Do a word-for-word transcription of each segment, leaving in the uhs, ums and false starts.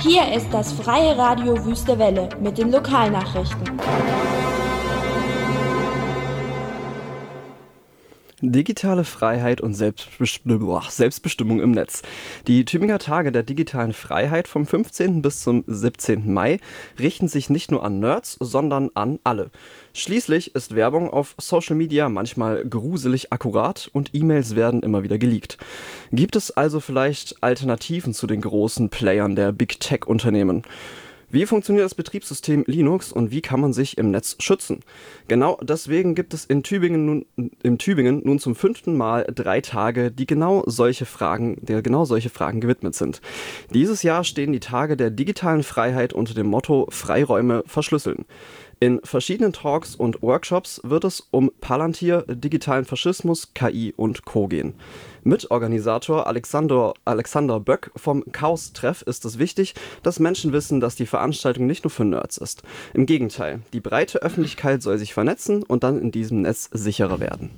Hier ist das Freie Radio Wüste Welle mit den Lokalnachrichten. Digitale Freiheit und Selbstbestimmung, Selbstbestimmung im Netz. Die Tübinger Tage der digitalen Freiheit vom fünfzehnten bis zum siebzehnten Mai richten sich nicht nur an Nerds, sondern an alle. Schließlich ist Werbung auf Social Media manchmal gruselig akkurat und E-Mails werden immer wieder geleakt. Gibt es also vielleicht Alternativen zu den großen Playern der Big Tech-Unternehmen? Wie funktioniert das Betriebssystem Linux und wie kann man sich im Netz schützen? Genau deswegen gibt es in Tübingen nun, in Tübingen nun zum fünften Mal drei Tage, die genau solche Fragen, der genau solche Fragen gewidmet sind. Dieses Jahr stehen die Tage der digitalen Freiheit unter dem Motto Freiräume verschlüsseln. In verschiedenen Talks und Workshops wird es um Palantir, digitalen Faschismus, K I und Co. gehen. Mitorganisator Alexander, Alexander Böck vom Chaos-Treff ist es wichtig, dass Menschen wissen, dass die Veranstaltung nicht nur für Nerds ist. Im Gegenteil, die breite Öffentlichkeit soll sich vernetzen und dann in diesem Netz sicherer werden.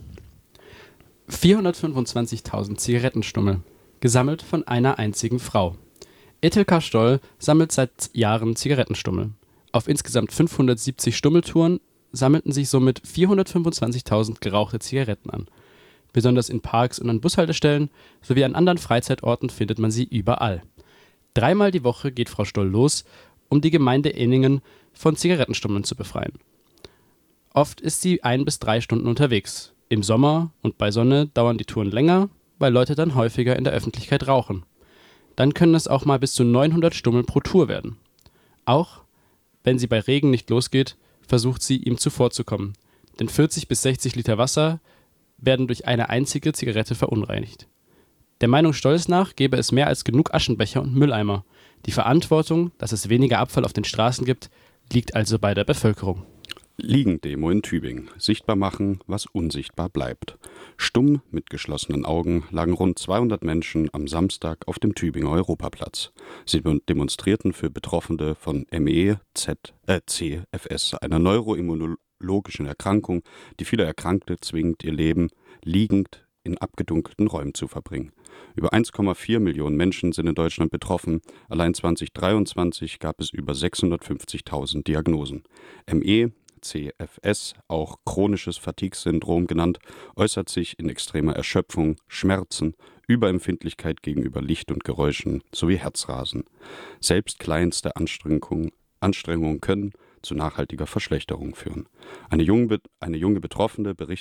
vierhundertfünfundzwanzigtausend Zigarettenstummel, gesammelt von einer einzigen Frau. Etelka Stoll sammelt seit Jahren Zigarettenstummel. Auf insgesamt fünfhundertsiebzig Stummeltouren sammelten sich somit vierhundertfünfundzwanzigtausend gerauchte Zigaretten an. Besonders in Parks und an Bushaltestellen sowie an anderen Freizeitorten findet man sie überall. Dreimal die Woche geht Frau Stoll los, um die Gemeinde Enningen von Zigarettenstummeln zu befreien. Oft ist sie ein bis drei Stunden unterwegs. Im Sommer und bei Sonne dauern die Touren länger, weil Leute dann häufiger in der Öffentlichkeit rauchen. Dann können es auch mal bis zu neunhundert Stummel pro Tour werden. Auch wenn sie bei Regen nicht losgeht, versucht sie, ihm zuvorzukommen. Denn vierzig bis sechzig Liter Wasser werden durch eine einzige Zigarette verunreinigt. Der Meinung Stolls nach gäbe es mehr als genug Aschenbecher und Mülleimer. Die Verantwortung, dass es weniger Abfall auf den Straßen gibt, liegt also bei der Bevölkerung. Liegendemo in Tübingen. Sichtbar machen, was unsichtbar bleibt. Stumm mit geschlossenen Augen lagen rund zweihundert Menschen am Samstag auf dem Tübinger Europaplatz. Sie demonstrierten für Betroffene von M E Z, äh, C F S, einer neuroimmunologischen Erkrankung, die viele Erkrankte zwingt, ihr Leben liegend in abgedunkelten Räumen zu verbringen. Über eins Komma vier Millionen Menschen sind in Deutschland betroffen. Allein zweitausenddreiundzwanzig gab es über sechshundertfünfzigtausend Diagnosen. M E C F S, auch chronisches Fatigue-Syndrom genannt, äußert sich in extremer Erschöpfung, Schmerzen, Überempfindlichkeit gegenüber Licht und Geräuschen sowie Herzrasen. Selbst kleinste Anstrengungen, Anstrengungen können zu nachhaltiger Verschlechterung führen. Eine junge, eine junge Betroffene berichtet